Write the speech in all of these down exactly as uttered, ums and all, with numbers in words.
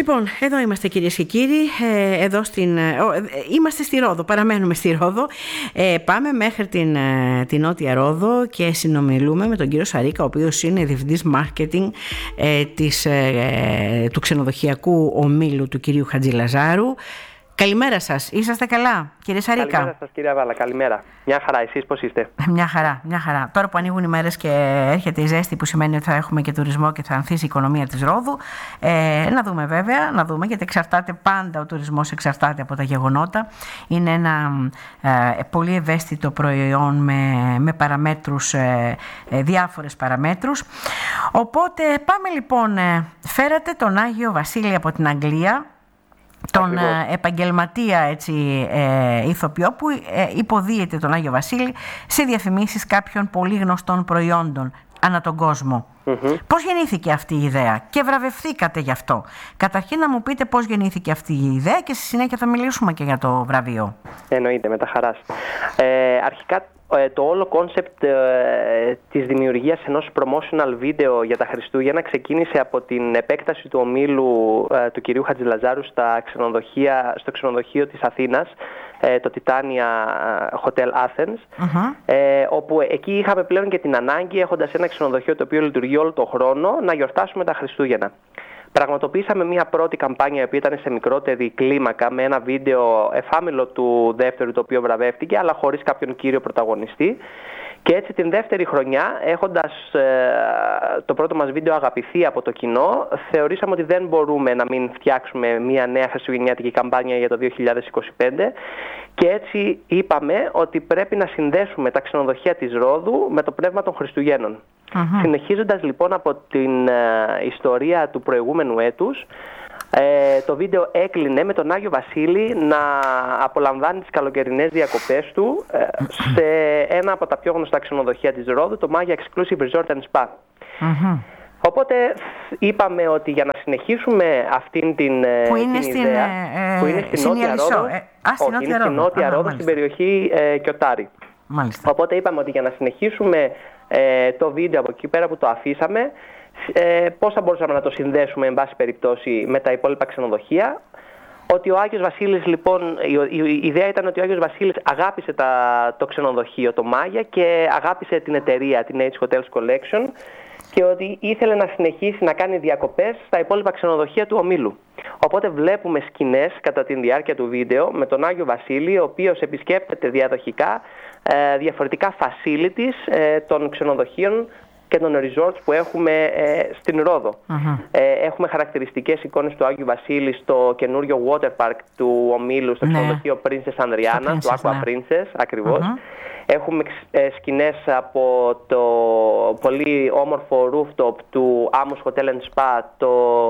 Λοιπόν, εδώ είμαστε κυρίες και κύριοι, εδώ στην, είμαστε στη Ρόδο, παραμένουμε στη Ρόδο, ε, πάμε μέχρι την, την Νότια Ρόδο και συνομιλούμε με τον κύριο Σαρίκα, ο οποίος είναι διευθυντής marketing ε, της, ε, του ξενοδοχειακού ομίλου του κυρίου Χατζηλαζάρου. Καλημέρα σας, είσαστε καλά κύριε Σαρίκα? Καλημέρα σας κύριε Βάλα, καλημέρα. Μια χαρά, εσείς πώς είστε? Μια χαρά, μια χαρά. Τώρα που ανοίγουν οι μέρες και έρχεται η ζέστη, που σημαίνει ότι θα έχουμε και τουρισμό και θα ανθίσει η οικονομία της Ρόδου, ε, να δούμε βέβαια, να δούμε, γιατί εξαρτάται πάντα, ο τουρισμός εξαρτάται από τα γεγονότα. Είναι ένα ε, πολύ ευαίσθητο προϊόν με, με παραμέτρους, ε, ε, διάφορες παραμέτρους. Οπότε πάμε λοιπόν, ε, φέρατε τον Άγιο Βασίλη από την Αγγλία, τον Ακριβώς. επαγγελματία έτσι, ε, ηθοποιό που ε, υποδίεται τον Άγιο Βασίλη σε διαφημίσεις κάποιων πολύ γνωστών προϊόντων ανά τον κόσμο. Mm-hmm. Πώς γεννήθηκε αυτή η ιδέα και βραβευθήκατε γι' αυτό? Καταρχήν να μου πείτε πώς γεννήθηκε αυτή η ιδέα και στη συνέχεια θα μιλήσουμε και για το βραβείο. Εννοείται, με τα χαράς. Ε, αρχικά το όλο κόνσεπτ ε, της δημιουργίας ενός promotional video για τα Χριστούγεννα ξεκίνησε από την επέκταση του ομίλου ε, του κυρίου Χατζηλαζάρου στα ξενοδοχεία, στο ξενοδοχείο της Αθήνας, ε, το Titania Hotel Athens, uh-huh. ε, όπου εκεί είχαμε πλέον και την ανάγκη, έχοντας ένα ξενοδοχείο το οποίο λειτουργεί όλο τον χρόνο, να γιορτάσουμε τα Χριστούγεννα. Πραγματοποιήσαμε μια πρώτη καμπάνια, η οποία ήταν σε μικρότερη κλίμακα, με ένα βίντεο εφάμιλο του δεύτερου, το οποίο βραβεύτηκε, αλλά χωρίς κάποιον κύριο πρωταγωνιστή. Και έτσι την δεύτερη χρονιά, έχοντας ε, το πρώτο μας βίντεο αγαπηθεί από το κοινό, θεωρήσαμε ότι δεν μπορούμε να μην φτιάξουμε μια νέα χριστουγεννιάτικη καμπάνια για το δύο χιλιάδες είκοσι πέντε. Και έτσι είπαμε ότι πρέπει να συνδέσουμε τα ξενοδοχεία της Ρόδου με το πνεύμα των Χριστουγέννων. Uh-huh. Συνεχίζοντας λοιπόν από την ε, ιστορία του προηγούμενου έτους, ε, το βίντεο έκλεινε με τον Άγιο Βασίλη να απολαμβάνει τις καλοκαιρινές διακοπές του ε, σε ένα από τα πιο γνωστά ξενοδοχεία της Ρόδου, το Maya Exclusive Resort and Spa. Uh-huh. Οπότε είπαμε ότι για να συνεχίσουμε αυτήν την, που είναι την στην, ιδέα, ε, που είναι στην Νότια Ρόδο, ε, α, στην όχι, είναι στην Νότια Ρόδο, στην περιοχή ε, Κιωτάρη. Μάλιστα. Οπότε είπαμε ότι για να συνεχίσουμε ε, το βίντεο από εκεί πέρα που το αφήσαμε, ε, πώς θα μπορούσαμε να το συνδέσουμε εν πάση περιπτώσει με τα υπόλοιπα ξενοδοχεία. Ότι ο Άγιος Βασίλης λοιπόν, η, η, η ιδέα ήταν ότι ο Άγιος Βασίλης αγάπησε τα, το ξενοδοχείο, το Maya, και αγάπησε την εταιρεία, την H Hotels Collection, και ότι ήθελε να συνεχίσει να κάνει διακοπές στα υπόλοιπα ξενοδοχεία του ομίλου. Οπότε βλέπουμε σκηνές κατά τη διάρκεια του βίντεο με τον Άγιο Βασίλη, ο οποίος επισκέπτεται διαδοχικά ε, διαφορετικά facilities ε, των ξενοδοχείων και των resorts που έχουμε ε, στην Ρόδο. Uh-huh. Ε, έχουμε χαρακτηριστικές εικόνες του Άγιου Βασίλη στο καινούριο water park του ομίλου, στο ξενοδοχείο ναι. Princess Andriana, Princess, του Aqua ναι. Princess, ακριβώς. Uh-huh. Έχουμε ε, σκηνές από το πολύ όμορφο rooftop του Amos Hotel and Spa, το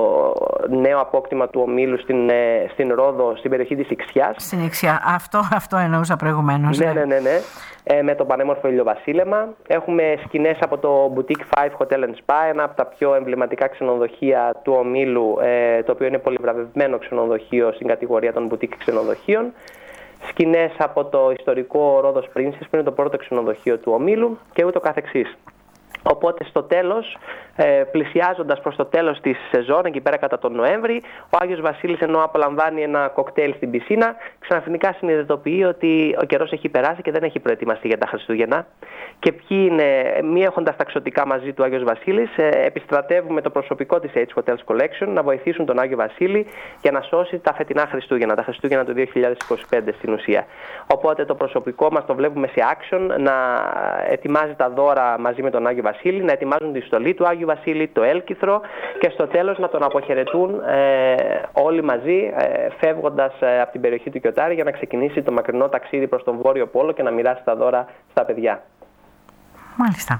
νέο απόκτημα του ομίλου στην, ε, στην Ρόδο, στην περιοχή της Ιξιάς. Στην Ιξιά, αυτό, αυτό εννοούσα προηγουμένως. Ναι, ναι, ναι, ναι. Ε, με το πανέμορφο ηλιοβασίλεμα. Έχουμε σκηνές από το Boutique Five Hotel and Spa, ένα από τα πιο εμβληματικά ξενοδοχεία του ομίλου, ε, το οποίο είναι πολυβραβευμένο ξενοδοχείο στην κατηγορία των boutique ξενοδοχείων. Σκηνές από το ιστορικό Ρόδος Princess, που είναι το πρώτο ξενοδοχείο του ομίλου, και ούτω καθεξής. Οπότε στο τέλος, ε, πλησιάζοντας προς το τέλος της σεζόν, εκεί πέρα κατά τον Νοέμβρη, ο Άγιος Βασίλης, ενώ απολαμβάνει ένα κοκτέιλ στην πισίνα, ξαφνικά συνειδητοποιεί ότι ο καιρός έχει περάσει και δεν έχει προετοιμαστεί για τα Χριστούγεννα. Και ποιοι είναι, μη έχοντας ταξιωτικά μαζί του Άγιος Βασίλης, ε, επιστρατεύουμε το προσωπικό της H Hotels Collection να βοηθήσουν τον Άγιο Βασίλη για να σώσει τα φετινά Χριστούγεννα, τα Χριστούγεννα του δύο χιλιάδες είκοσι πέντε στην ουσία. Οπότε το προσωπικό μας το βλέπουμε σε action να ετοιμάζει τα δώρα μαζί με τον Άγιο Βασίλη, να ετοιμάζουν τη στολή του Άγιου Βασίλη, το έλκυθρο, και στο τέλος να τον αποχαιρετούν ε, όλοι μαζί, ε, φεύγοντας ε, από την περιοχή του Κιωτάρη για να ξεκινήσει το μακρινό ταξίδι προς τον Βόρειο Πόλο και να μοιράσει τα δώρα στα παιδιά. Μάλιστα.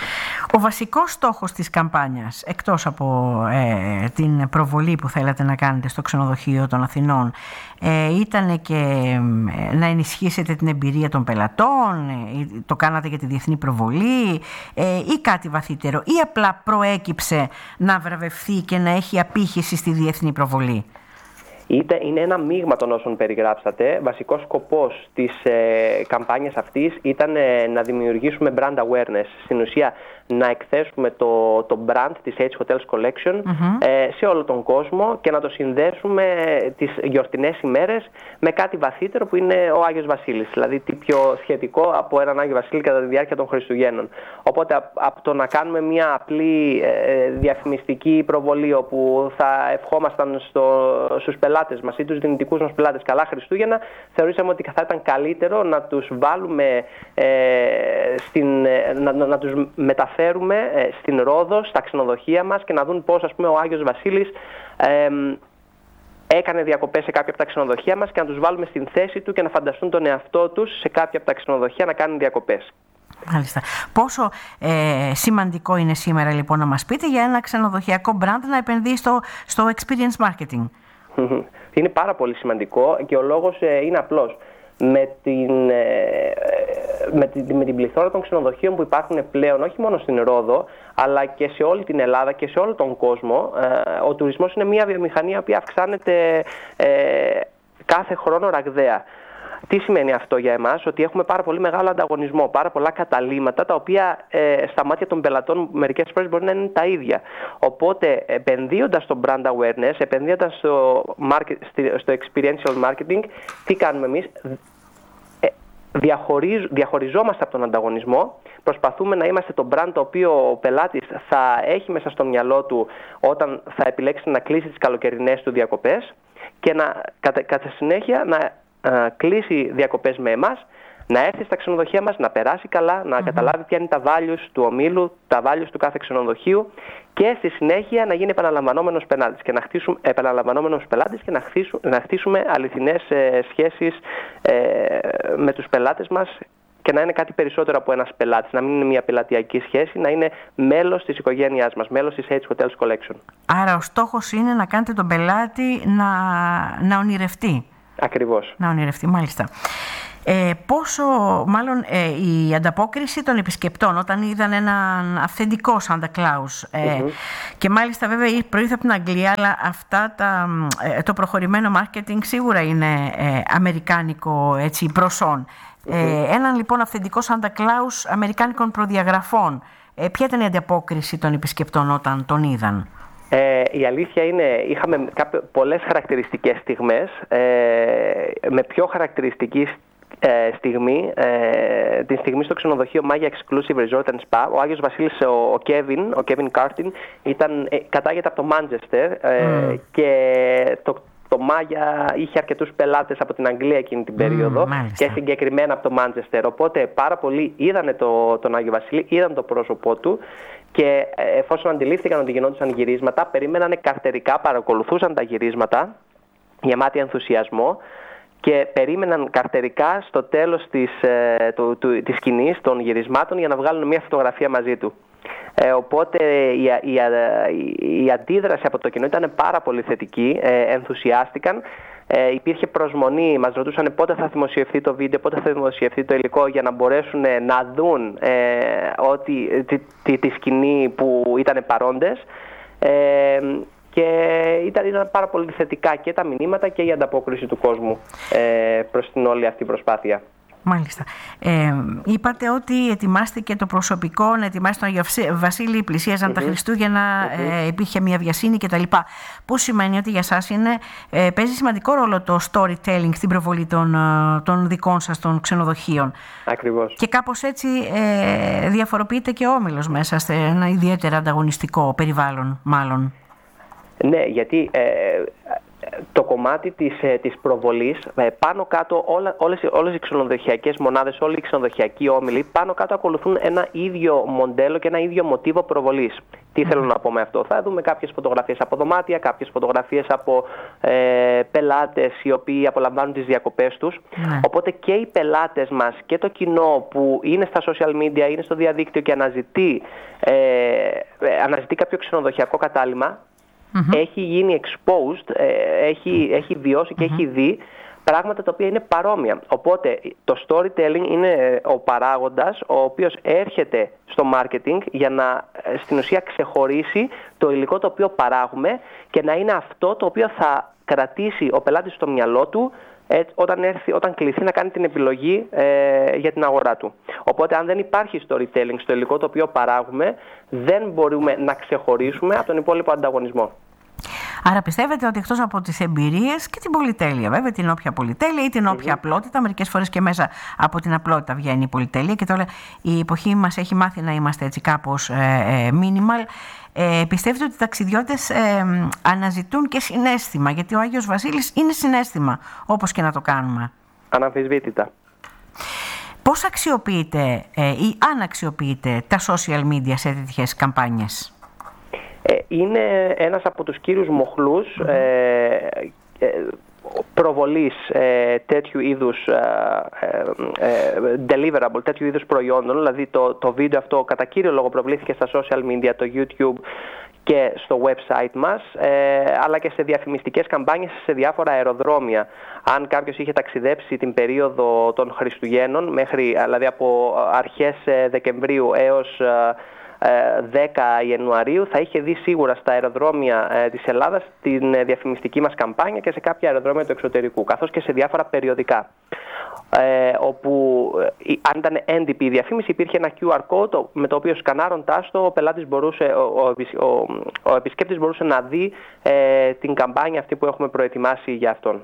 Ο βασικός στόχος της καμπάνιας, εκτός από ε, την προβολή που θέλατε να κάνετε στο ξενοδοχείο των Αθηνών, ε, ήταν και ε, να ενισχύσετε την εμπειρία των πελατών, ε, το κάνατε για τη διεθνή προβολή, ε, ή κάτι βαθύτερο, ή απλά προέκυψε να βραβευθεί και να έχει απήχηση στη διεθνή προβολή? Είτε είναι ένα μείγμα των όσων περιγράψατε. Βασικός σκοπός της ε, καμπάνιας αυτής ήταν ε, να δημιουργήσουμε brand awareness. Στην ουσία να εκθέσουμε το, το brand της H Hotels Collection mm-hmm. ε, σε όλο τον κόσμο και να το συνδέσουμε τις γιορτινές ημέρες με κάτι βαθύτερο που είναι ο Άγιος Βασίλης. Δηλαδή τι πιο σχετικό από έναν Άγιο Βασίλη κατά τη διάρκεια των Χριστουγέννων. Οπότε από το να κάνουμε μια απλή ε, διαφημιστική προβολή όπου θα ευχόμασταν στο, στους πελάτες μας ή τους δυνητικούς μας πελάτες καλά Χριστούγεννα, θεωρήσαμε ότι θα ήταν καλύτερο να τους βάλουμε, ε, στην, να, να, να τους μεταφέρουμε ε, στην Ρόδο, στα ξενοδοχεία μας και να δουν πώς, ας πούμε, ο Άγιος Βασίλης ε, έκανε διακοπές σε κάποια από τα ξενοδοχεία μας και να τους βάλουμε στην θέση του και να φανταστούν τον εαυτό τους σε κάποια από τα ξενοδοχεία να κάνουν διακοπές. Μάλιστα. Πόσο ε, σημαντικό είναι σήμερα λοιπόν να μας πείτε για ένα ξενοδοχειακό brand να επενδύει στο, στο experience marketing? Είναι πάρα πολύ σημαντικό και ο λόγος ε, είναι απλός. Με την, ε, με, την, με την πληθώρα των ξενοδοχείων που υπάρχουν πλέον όχι μόνο στην Ρόδο αλλά και σε όλη την Ελλάδα και σε όλο τον κόσμο, ε, ο τουρισμός είναι μια βιομηχανία που αυξάνεται ε, κάθε χρόνο ραγδαία. Τι σημαίνει αυτό για εμάς? Ότι έχουμε πάρα πολύ μεγάλο ανταγωνισμό, πάρα πολλά καταλύματα τα οποία ε, στα μάτια των πελατών μερικές φορές μπορεί να είναι τα ίδια. Οπότε επενδύοντας στο brand awareness, επενδύοντας στο, market, στο experiential marketing, τι κάνουμε εμείς? Ε, διαχωριζ, διαχωριζόμαστε από τον ανταγωνισμό, προσπαθούμε να είμαστε το brand το οποίο ο πελάτης θα έχει μέσα στο μυαλό του όταν θα επιλέξει να κλείσει τις καλοκαιρινές του διακοπές και να, κατά, κατά συνέχεια να κλείσει διακοπές με εμάς, να έρθει στα ξενοδοχεία μας, να περάσει καλά, να mm-hmm. καταλάβει ποια είναι τα values του ομίλου, τα values του κάθε ξενοδοχείου και στη συνέχεια να γίνει επαναλαμβανόμενος πελάτης και να χτίσουμε, επαναλαμβανόμενος πελάτης και να, χτίσουμε, να χτίσουμε αληθινές ε, σχέσεις ε, με τους πελάτες μας και να είναι κάτι περισσότερο από ένας πελάτης, να μην είναι μια πελατειακή σχέση, να είναι μέλος της οικογένειάς μας, μέλος της H Hotels Collection. Άρα ο στόχος είναι να κάνετε τον πελάτη να, να ονειρευτεί. Ακριβώς. Να ονειρευτεί, μάλιστα. Ε, πόσο, μάλλον, ε, η ανταπόκριση των επισκεπτών όταν είδαν έναν αυθεντικό Santa Claus ε, mm-hmm. και μάλιστα βέβαια προήλθε από την Αγγλία, αλλά αυτά τα, ε, το προχωρημένο marketing σίγουρα είναι ε, αμερικάνικο, έτσι, προσόν. Mm-hmm. Ε, έναν λοιπόν αυθεντικό Santa Claus αμερικάνικων προδιαγραφών, ε, ποια ήταν η ανταπόκριση των επισκεπτών όταν τον είδαν? Ε, η αλήθεια είναι, είχαμε κάποιες, πολλές χαρακτηριστικές στιγμές. Ε, με πιο χαρακτηριστική ε, στιγμή, ε, την στιγμή στο ξενοδοχείο Maya Exclusive Resort and Spa, ο Άγιος Βασίλης, ο, ο Kevin, ο Kevin Cartin, ήταν, ε, κατάγεται από το Manchester ε, mm. και το Το Maya είχε αρκετούς πελάτες από την Αγγλία εκείνη την περίοδο mm, και συγκεκριμένα από το Manchester. Οπότε πάρα πολλοί είδανε το, τον Άγιο Βασίλη, είδαν το πρόσωπό του και εφόσον αντιλήφθηκαν ότι γινόντουσαν γυρίσματα, περίμενανε καρτερικά, παρακολουθούσαν τα γυρίσματα γεμάτοι ενθουσιασμό και περίμεναν καρτερικά στο τέλος της, του, του, της σκηνής των γυρισμάτων για να βγάλουν μια φωτογραφία μαζί του. Ε, οπότε η, η, η, η αντίδραση από το κοινό ήταν πάρα πολύ θετική, ε, ενθουσιάστηκαν, ε, υπήρχε προσμονή, μας ρωτούσαν πότε θα δημοσιευθεί το βίντεο, πότε θα δημοσιευθεί το υλικό για να μπορέσουν να δουν ε, ότι, τη, τη, τη σκηνή που ήταν παρόντες ε, και ήταν, ήταν πάρα πολύ θετικά και τα μηνύματα και η ανταπόκριση του κόσμου ε, προς την όλη αυτή προσπάθεια. Μάλιστα. Ε, είπατε ότι ετοιμάστηκε το προσωπικό, να ετοιμάσει τον Άγιο Βασίλη, πλησίαζαν mm-hmm. τα Χριστούγεννα, mm-hmm. ε, υπήρχε μια βιασύνη κτλ. Που σημαίνει ότι για σας είναι, ε, παίζει σημαντικό ρόλο το storytelling στην προβολή των, των δικών σας των ξενοδοχείων. Ακριβώς. Και κάπως έτσι ε, διαφοροποιείται και ο όμιλος μέσα σε ένα ιδιαίτερα ανταγωνιστικό περιβάλλον, μάλλον. Ναι, γιατί ε, το κομμάτι της, της προβολής, πάνω κάτω όλα, όλες, όλες οι ξενοδοχειακές μονάδες, όλοι οι ξενοδοχειακοί όμιλοι πάνω κάτω ακολουθούν ένα ίδιο μοντέλο και ένα ίδιο μοτίβο προβολής. Τι θέλω να πω με αυτό? Θα δούμε κάποιες φωτογραφίες από δωμάτια, κάποιες φωτογραφίες από ε, πελάτες οι οποίοι απολαμβάνουν τις διακοπές τους. Ναι. Οπότε και οι πελάτες μας και το κοινό που είναι στα social media, είναι στο διαδίκτυο και αναζητεί, ε, αναζητεί κάποιο ξενοδοχειακό κατάλημα, Mm-hmm. έχει γίνει exposed, έχει, έχει βιώσει και mm-hmm. έχει δει πράγματα τα οποία είναι παρόμοια. Οπότε το storytelling είναι ο παράγοντας ο οποίος έρχεται στο marketing για να στην ουσία ξεχωρίσει το υλικό το οποίο παράγουμε και να είναι αυτό το οποίο θα κρατήσει ο πελάτης στο μυαλό του όταν, έρθει, όταν κληθεί να κάνει την επιλογή ε, για την αγορά του. Οπότε αν δεν υπάρχει storytelling στο υλικό το οποίο παράγουμε, δεν μπορούμε να ξεχωρίσουμε από τον υπόλοιπο ανταγωνισμό. Άρα πιστεύετε ότι εκτός από τις εμπειρίες και την πολυτέλεια, βέβαια την όποια πολυτέλεια ή την όποια mm-hmm. απλότητα, μερικές φορές και μέσα από την απλότητα βγαίνει η πολυτέλεια και τώρα η εποχή μας έχει μάθει να είμαστε έτσι κάπως ε, ε, minimal. Ε, πιστεύετε ότι οι ταξιδιώτες ε, αναζητούν και συναίσθημα, γιατί ο Άγιος Βασίλης είναι συναίσθημα, όπως και να το κάνουμε. Αναμφισβήτητα. Πώς αξιοποιείτε ε, ή αν αξιοποιείτε τα social media σε τέτοιες καμπάνιες? Είναι ένας από τους κύριους μοχλούς mm-hmm. ε, ε, προβολής ε, τέτοιου είδους ε, ε, deliverable, τέτοιου είδους προϊόντων. Δηλαδή το, το βίντεο αυτό κατά κύριο λόγο προβλήθηκε στα social media, το YouTube και στο website μας, ε, αλλά και σε διαφημιστικές καμπάνιες σε διάφορα αεροδρόμια. Αν κάποιος είχε ταξιδέψει την περίοδο των Χριστουγέννων, μέχρι, δηλαδή από αρχές Δεκεμβρίου έως δέκα Ιανουαρίου, θα είχε δει σίγουρα στα αεροδρόμια ε, της Ελλάδας την ε, διαφημιστική μας καμπάνια και σε κάποια αεροδρόμια του εξωτερικού, καθώς και σε διάφορα περιοδικά. Ε, όπου ε, αν ήταν έντυπη η διαφήμιση, υπήρχε ένα κιου αρ code με το οποίο σκανάροντάς το ο πελάτης μπορούσε, ο, ο, ο, ο επισκέπτης μπορούσε να δει ε, την καμπάνια αυτή που έχουμε προετοιμάσει για αυτόν.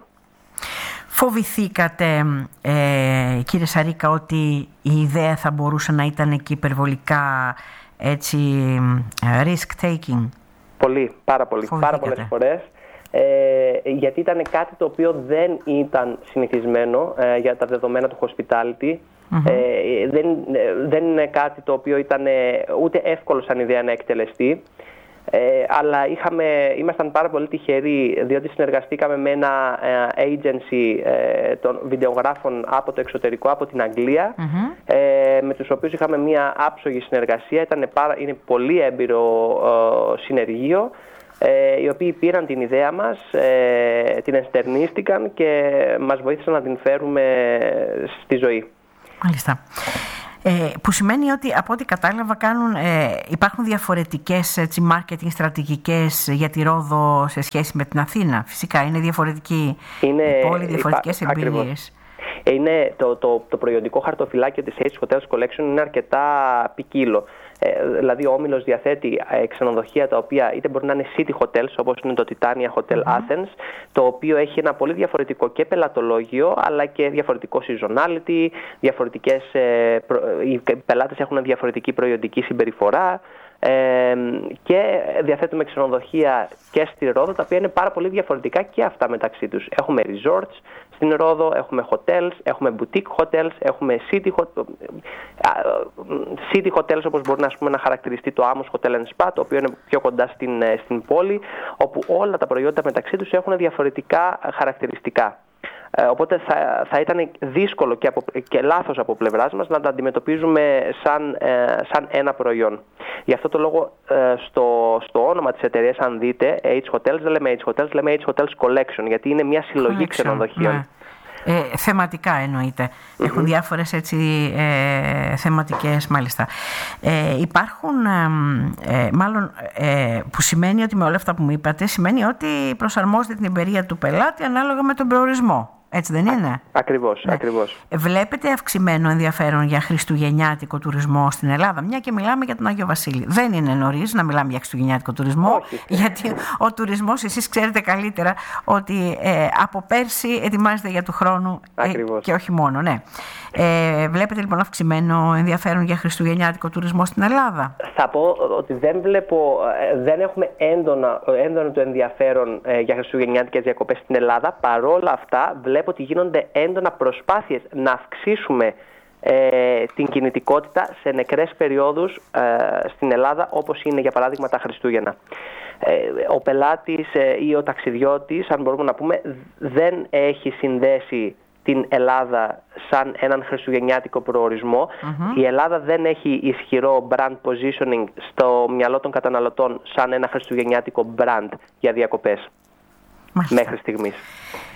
Φοβηθήκατε, ε, κύριε Σαρίκα, ότι η ιδέα θα μπορούσε να ήταν και υπερβολικά έτσι risk taking? Πολύ, πάρα πολύ, πάρα πολλές φορές. Ε, γιατί ήταν κάτι το οποίο δεν ήταν συνηθισμένο ε, για τα δεδομένα του hospitality. Mm-hmm. Ε, δεν, δεν είναι κάτι το οποίο ήταν ούτε εύκολο σαν ιδέα να εκτελεστεί. Ε, αλλά είχαμε, ήμασταν πάρα πολύ τυχεροί, διότι συνεργαστήκαμε με ένα ε, agency ε, των βιντεογράφων από το εξωτερικό, από την Αγγλία, mm-hmm. ε, με τους οποίους είχαμε μια άψογη συνεργασία. Ήταν πάρα, είναι πολύ έμπειρο ε, συνεργείο, ε, οι οποίοι πήραν την ιδέα μας, ε, την ενστερνίστηκαν και μας βοήθησαν να την φέρουμε στη ζωή. Μάλιστα. Ε, που σημαίνει ότι από ό,τι κατάλαβα κάνουν, ε, υπάρχουν διαφορετικές έτσι, marketing στρατηγικές για τη Ρόδο σε σχέση με την Αθήνα. Φυσικά είναι διαφορετική είναι, πόλη, διαφορετικές υπά, εμπειρίες. Είναι, το, το, το προϊόντικό χαρτοφυλάκιο της H Hotels Collection είναι αρκετά ποικίλο. Ε, δηλαδή ο όμιλος διαθέτει ε, ξενοδοχεία τα οποία είτε μπορεί να είναι city hotels, όπως είναι το Titania Hotel mm-hmm. Athens, το οποίο έχει ένα πολύ διαφορετικό και πελατολόγιο αλλά και διαφορετικό seasonality, διαφορετικές, ε, προ, οι πελάτες έχουν διαφορετική προϊόντική συμπεριφορά. Ε, και διαθέτουμε ξενοδοχεία και στη Ρόδο, τα οποία είναι πάρα πολύ διαφορετικά και αυτά μεταξύ τους. Έχουμε resorts στην Ρόδο, έχουμε hotels, έχουμε boutique hotels, έχουμε city, city hotels, όπως μπορεί να, πούμε, να χαρακτηριστεί το Amos Hotel and Spa, το οποίο είναι πιο κοντά στην, στην πόλη, όπου όλα τα προϊόντα μεταξύ τους έχουν διαφορετικά χαρακτηριστικά. Οπότε θα, θα ήταν δύσκολο και, από, και λάθος από πλευράς μας να τα αντιμετωπίζουμε σαν, ε, σαν ένα προϊόν. Γι' αυτό το λόγο ε, στο, στο όνομα της εταιρείας, αν δείτε, H Hotels, δεν λέμε H Hotels, λέμε H Hotels Collection, γιατί είναι μια συλλογή ξενοδοχείων. Ναι. Ε, θεματικά εννοείται. Mm-hmm. Έχουν διάφορες έτσι ε, θεματικές μάλιστα. Ε, υπάρχουν, ε, ε, μάλλον ε, που σημαίνει ότι με όλα αυτά που μου είπατε, σημαίνει ότι προσαρμόζεται την εμπειρία του πελάτη ανάλογα με τον προορισμό. Έτσι δεν είναι? Ακριβώς, ναι. ακριβώς. Βλέπετε αυξημένο ενδιαφέρον για χριστουγεννιάτικο τουρισμό στην Ελλάδα, μια και μιλάμε για τον Άγιο Βασίλη? Δεν είναι νωρίς να μιλάμε για χριστουγεννιάτικο τουρισμό, όχι. Γιατί ο τουρισμός, εσείς ξέρετε καλύτερα ότι ε, από πέρσι ετοιμάζεται για του χρόνου ε, και όχι μόνο, ναι. Ε, βλέπετε λοιπόν αυξημένο ενδιαφέρον για χριστουγεννιάτικο τουρισμό στην Ελλάδα? Θα πω ότι δεν βλέπω, δεν έχουμε έντονα, έντονα το ενδιαφέρον ε, για χριστουγεννιάτικες διακοπές στην Ελλάδα. Παρόλα αυτά βλέπω ότι γίνονται έντονα προσπάθειες να αυξήσουμε ε, την κινητικότητα σε νεκρές περιόδους ε, στην Ελλάδα, όπως είναι για παράδειγμα τα Χριστούγεννα. Ε, ο πελάτης ε, ή ο ταξιδιώτης, αν μπορούμε να πούμε, δεν έχει συνδέσει την Ελλάδα σαν έναν χριστουγεννιάτικο προορισμό. Mm-hmm. Η Ελλάδα δεν έχει ισχυρό brand positioning στο μυαλό των καταναλωτών σαν ένα χριστουγεννιάτικο brand για διακοπές. Μάλιστα. Μέχρι στιγμής.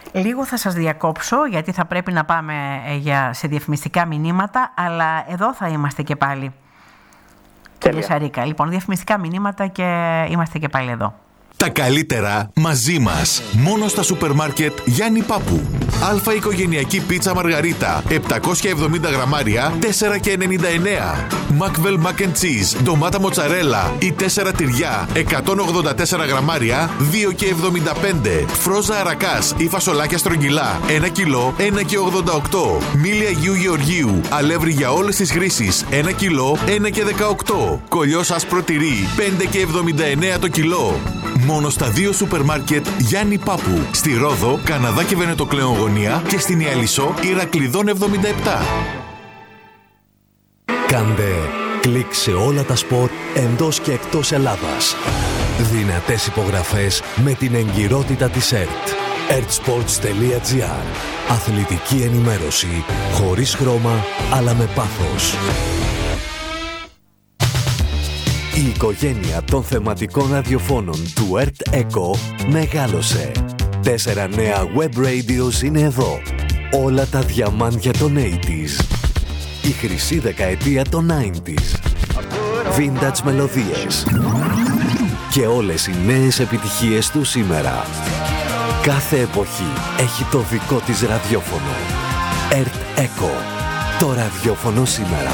Λίγο θα σας διακόψω γιατί θα πρέπει να πάμε για, σε διαφημιστικά μηνύματα, αλλά εδώ θα είμαστε και πάλι. Κύριε Σαρίκα, λοιπόν, διαφημιστικά μηνύματα και είμαστε και πάλι εδώ. Τα καλύτερα μαζί μας. Μόνο στα σούπερ μάρκετ Γιάννη Πάπου. Αλφα οικογενειακή πίτσα Μαργαρίτα επτακόσια εβδομήντα γραμμάρια τέσσερα και ενενήντα εννέα. Μακβέλ Mac and Cheese ντομάτα μοτσαρέλα ή τέσσερα τυριά εκατόν ογδόντα τέσσερα γραμμάρια δύο και εβδομήντα πέντε. Φρόζα αρακάς ή φασολάκια στρογγυλά ένα κιλό ένα και ογδόντα οκτώ. Μίλια Αγίου Γεωργίου αλεύρι για όλες τις χρήσεις ένα κιλό ένα και δεκαοκτώ. Κολλιός άσπρο τυρί πέντε και εβδομήντα εννέα το κιλό. Μόνο στα δύο σούπερ μάρκετ Γιάννη Πάπου. Στη Ρόδο, Καναδά και Βενετοκλέον γωνία και στην Ιαλισσό, Ηρακλειδών εβδομήντα επτά. Κάντε κλικ σε όλα τα σπορ εντός και εκτός Ελλάδας. Δυνατές υπογραφές με την εγκυρότητα της ΕΡΤ. ερτ-σπορτς τελεία τζι άρ. Αθλητική ενημέρωση χωρίς χρώμα αλλά με πάθος. Η οικογένεια των θεματικών ραδιοφώνων του ΕΡΤ ΕΚΟ μεγάλωσε. Τέσσερα νέα web radios είναι εδώ. Όλα τα διαμάντια των ογδόντα. Η χρυσή δεκαετία των ενενήντα. Vintage μελωδίες. Και όλες οι νέες επιτυχίες του σήμερα. Κάθε εποχή έχει το δικό της ραδιόφωνο. ΕΡΤ ΕΚΟ. Το ραδιόφωνο σήμερα.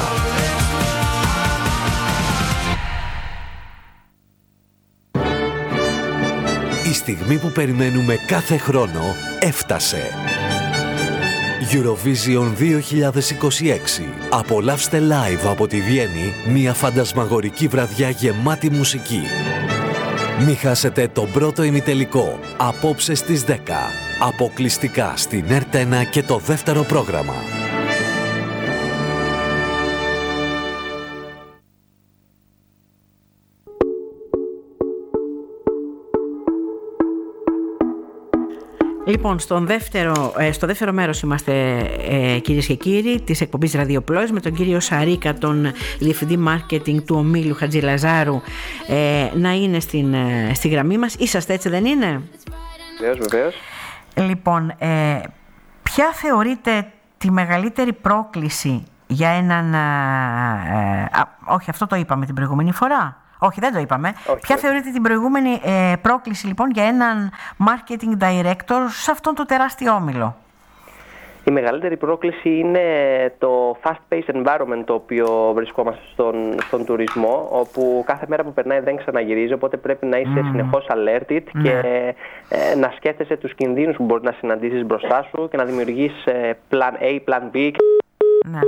Η στιγμή που περιμένουμε κάθε χρόνο έφτασε. Eurovision δύο χιλιάδες είκοσι έξι. Απολαύστε live από τη Βιέννη μια φαντασμαγορική βραδιά γεμάτη μουσική. Μη χάσετε τον πρώτο ημιτελικό απόψε στις δέκα. Αποκλειστικά στην ΕΡΤ ένα και το δεύτερο πρόγραμμα. Λοιπόν, στον δεύτερο, στο δεύτερο μέρος είμαστε, ε, κυρίες και κύριοι, της εκπομπής Ραδιοπλόης με τον κύριο Σαρίκα, τον Διευθυντή Μάρκετινγκ του ομίλου Χατζηλαζάρου, ε, να είναι στην, ε, στη γραμμή μας. Είσαστε, έτσι δεν είναι? Βεβαίως, βεβαίως. Λοιπόν, ε, ποια θεωρείτε τη μεγαλύτερη πρόκληση για έναν... Ε, ε, α, όχι, αυτό το είπαμε την προηγούμενη φορά. Όχι, δεν το είπαμε. Όχι, Ποια όχι. θεωρείτε την προηγούμενη ε, πρόκληση λοιπόν για έναν marketing director σε αυτόν το τεράστιο όμιλο? Η μεγαλύτερη πρόκληση είναι το fast-paced environment το οποίο βρισκόμαστε στον, στον τουρισμό, όπου κάθε μέρα που περνάει δεν ξαναγυρίζει, οπότε πρέπει να είσαι mm. συνεχώς alerted mm. και ε, να σκέφτεσαι τους κινδύνους που μπορεί να συναντήσεις μπροστά σου και να δημιουργείς ε, plan A, plan B.